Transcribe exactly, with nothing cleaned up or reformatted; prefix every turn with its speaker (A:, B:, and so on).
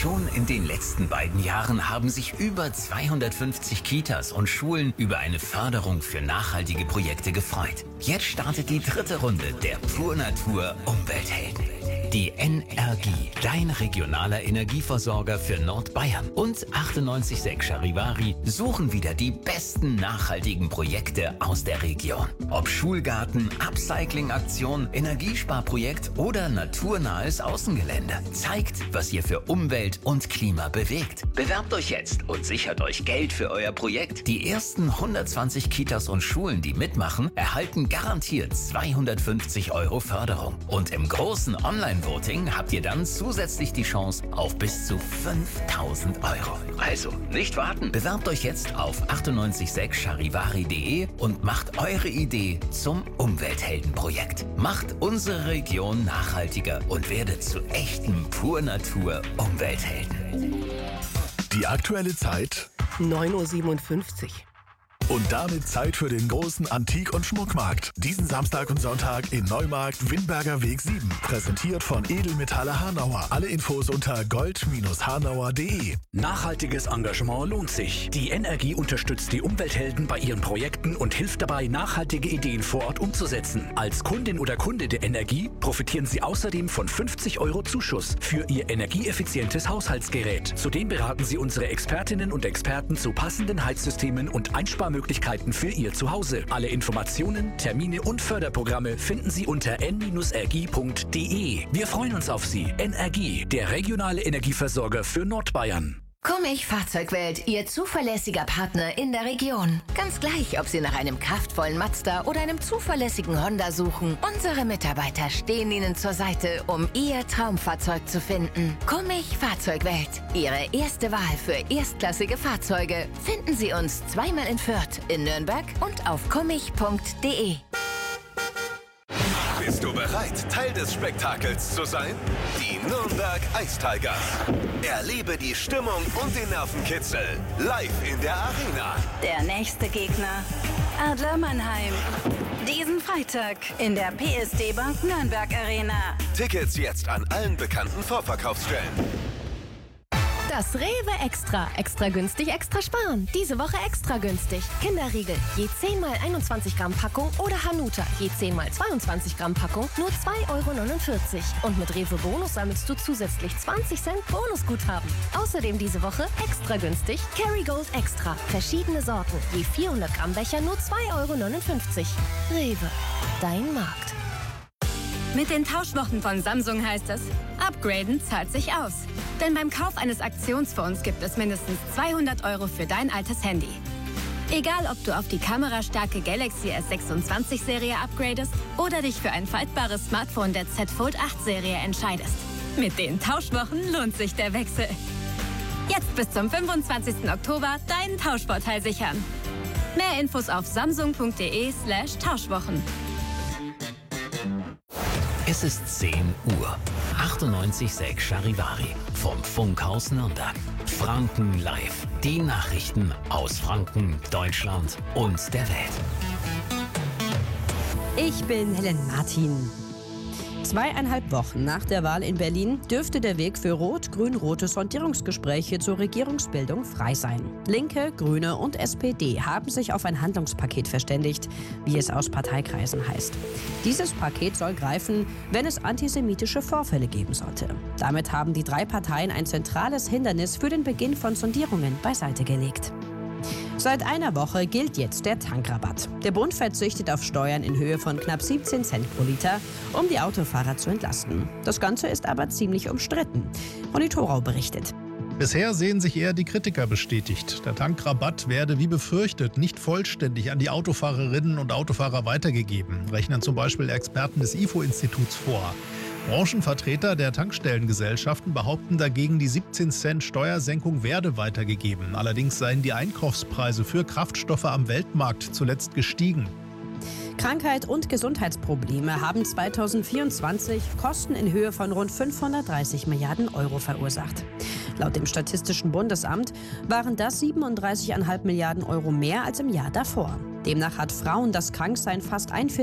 A: Schon in den letzten beiden Jahren haben sich über zweihundertfünfzig Kitas und Schulen über eine Förderung für nachhaltige Projekte gefreut. Jetzt startet die dritte Runde der Pur Natur Umwelthelden. Die N R G, dein regionaler Energieversorger für Nordbayern, und achtundneunzig Komma sechs Charivari suchen wieder die besten nachhaltigen Projekte aus der Region. Ob Schulgarten, Upcycling-Aktion, Energiesparprojekt oder naturnahes Außengelände. Zeigt, was ihr für Umwelt und Klima bewegt. Bewerbt euch jetzt und sichert euch Geld für euer Projekt. Die ersten hundertzwanzig Kitas und Schulen, die mitmachen, erhalten garantiert zweihundertfünfzig Euro Förderung. Und im großen Online-Voting habt ihr dann zusätzlich die Chance auf bis zu fünftausend Euro. Also nicht warten. Bewerbt euch jetzt auf achtundneunzig Komma sechs charivari punkt de und macht eure Idee zum Umweltheldenprojekt. Macht unsere Region nachhaltiger und werdet zu echten Pur Natur Umwelthelden.
B: Die aktuelle Zeit
C: neun Uhr siebenundfünfzig.
B: und damit Zeit für den großen Antik- und Schmuckmarkt. Diesen Samstag und Sonntag in Neumarkt, Windberger Weg sieben. Präsentiert von Edelmetalle Hanauer. Alle Infos unter gold hanauer punkt de.
D: Nachhaltiges Engagement lohnt sich. Die N R G unterstützt die Umwelthelden bei ihren Projekten und hilft dabei, nachhaltige Ideen vor Ort umzusetzen. Als Kundin oder Kunde der N R G profitieren Sie außerdem von fünfzig Euro Zuschuss für Ihr energieeffizientes Haushaltsgerät. Zudem beraten Sie unsere Expertinnen und Experten zu passenden Heizsystemen und Einsparmöglichkeiten für Ihr Zuhause. Alle Informationen, Termine und Förderprogramme finden Sie unter n r g punkt de. Wir freuen uns auf Sie. N R G, der regionale Energieversorger für Nordbayern.
E: Kummich Fahrzeugwelt, Ihr zuverlässiger Partner in der Region. Ganz gleich, ob Sie nach einem kraftvollen Mazda oder einem zuverlässigen Honda suchen. Unsere Mitarbeiter stehen Ihnen zur Seite, um Ihr Traumfahrzeug zu finden. Kummich Fahrzeugwelt, Ihre erste Wahl für erstklassige Fahrzeuge. Finden Sie uns zweimal in Fürth, in Nürnberg und auf kummich punkt de.
F: Bist du bereit, Teil des Spektakels zu sein? Die Nürnberg Ice Tigers. Erlebe die Stimmung und den Nervenkitzel live in der Arena.
G: Der nächste Gegner, Adler Mannheim. Diesen Freitag in der P S D Bank Nürnberg Arena.
F: Tickets jetzt an allen bekannten Vorverkaufsstellen.
H: Das Rewe Extra. Extra günstig, extra sparen. Diese Woche extra günstig. Kinderriegel, je zehn mal einundzwanzig Gramm Packung oder Hanuta, je zehn mal zweiundzwanzig Gramm Packung, nur zwei Euro neunundvierzig. Und mit Rewe Bonus sammelst du zusätzlich zwanzig Cent Bonusguthaben. Außerdem diese Woche extra günstig Kerrygold Extra. Verschiedene Sorten, je vierhundert Gramm Becher, nur zwei Euro neunundfünfzig. Rewe, dein Markt.
I: Mit den Tauschwochen von Samsung heißt es, upgraden zahlt sich aus. Denn beim Kauf eines Aktionsfonds gibt es mindestens zweihundert Euro für dein altes Handy. Egal, ob du auf die kamerastarke Galaxy S sechsundzwanzig Serie upgradest oder dich für ein faltbares Smartphone der Z Fold acht Serie entscheidest. Mit den Tauschwochen lohnt sich der Wechsel. Jetzt bis zum fünfundzwanzigsten Oktober deinen Tauschvorteil sichern. Mehr Infos auf samsung punkt de slash Tauschwochen.
A: Es ist zehn Uhr. achtundneunzig Komma sechs Charivari vom Funkhaus Nürnberg. Franken live. Die Nachrichten aus Franken, Deutschland und der Welt.
J: Ich bin Helen Martin. Zweieinhalb Wochen nach der Wahl in Berlin dürfte der Weg für rot-grün-rote Sondierungsgespräche zur Regierungsbildung frei sein. Linke, Grüne und S P D haben sich auf ein Handlungspaket verständigt, wie es aus Parteikreisen heißt. Dieses Paket soll greifen, wenn es antisemitische Vorfälle geben sollte. Damit haben die drei Parteien ein zentrales Hindernis für den Beginn von Sondierungen beiseite gelegt. Seit einer Woche gilt jetzt der Tankrabatt. Der Bund verzichtet auf Steuern in Höhe von knapp siebzehn Cent pro Liter, um die Autofahrer zu entlasten. Das Ganze ist aber ziemlich umstritten. Ronny Thorau berichtet.
K: Bisher sehen sich eher die Kritiker bestätigt. Der Tankrabatt werde wie befürchtet nicht vollständig an die Autofahrerinnen und Autofahrer weitergegeben, rechnen zum Beispiel Experten des I F O-Instituts vor. Branchenvertreter der Tankstellengesellschaften behaupten dagegen, die siebzehn Cent Steuersenkung werde weitergegeben. Allerdings seien die Einkaufspreise für Kraftstoffe am Weltmarkt zuletzt gestiegen.
J: Krankheit und Gesundheitsprobleme haben zweitausendvierundzwanzig Kosten in Höhe von rund fünfhundertdreißig Milliarden Euro verursacht. Laut dem Statistischen Bundesamt waren das siebenunddreißig Komma fünf Milliarden Euro mehr als im Jahr davor. Demnach hat Frauen das Kranksein fast ein